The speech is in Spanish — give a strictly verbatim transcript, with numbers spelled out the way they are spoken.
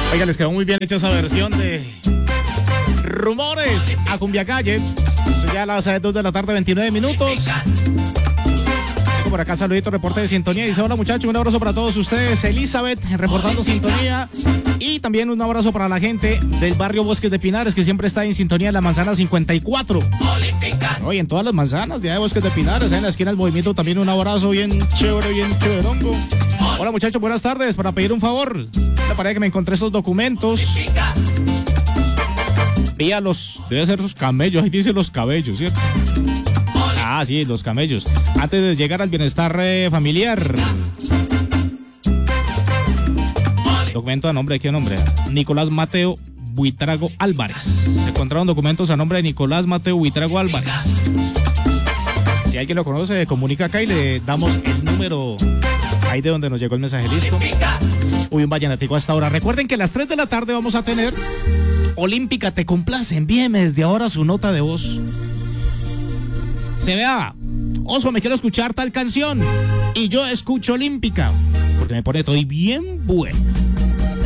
Oiga, les quedó muy bien hecha esa versión de Rumores a Cumbia Calle. Ya a las dos de la tarde, veintinueve minutos. Tengo por acá saludito, reporte de sintonía. Dice: hola muchachos, un abrazo para todos ustedes. Elizabeth reportando sintonía. Y también un abrazo para la gente del barrio Bosques de Pinares, que siempre está en sintonía en la manzana cincuenta y cuatro. Oye, en todas las manzanas de Bosques de Pinares, en la esquina del movimiento, también un abrazo bien chévere, bien chéverongo. Hola muchachos, buenas tardes. Para pedir un favor, me parece que me encontré estos documentos. Vía los, debe ser los camellos, ahí dice los cabellos, ¿cierto? Ah, sí, los camellos. Antes de llegar al bienestar eh, familiar. Documento a nombre de qué nombre? Nicolás Mateo Buitrago Álvarez. Se encontraron documentos a nombre de Nicolás Mateo Buitrago Álvarez. Si alguien lo conoce, comunica acá y le damos el número ahí de donde nos llegó el mensaje. Listo. Uy, un vallenatico hasta ahora. Recuerden que a las tres de la tarde vamos a tener Olímpica Te Complace. Envíeme desde ahora su nota de voz. Se vea: Oso, me quiero escuchar tal canción. Y yo escucho Olímpica, porque me pone todo bien bueno.